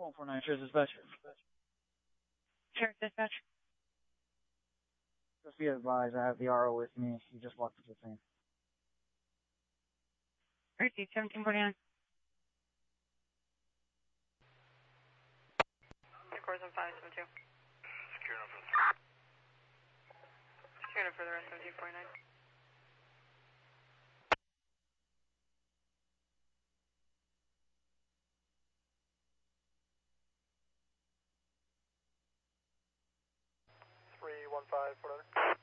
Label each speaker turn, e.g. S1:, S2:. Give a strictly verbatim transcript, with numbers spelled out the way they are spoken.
S1: one four nine, Cheers, dispatch.
S2: Cheers, dispatch.
S1: Just be advised, I have the R O with me. He just walked to the scene.
S2: Receipt seventeen forty-nine.
S3: Course on five seven two.
S4: Secure enough for the
S3: Secure enough for the rest seventeen forty-nine.
S4: three one five, whatever.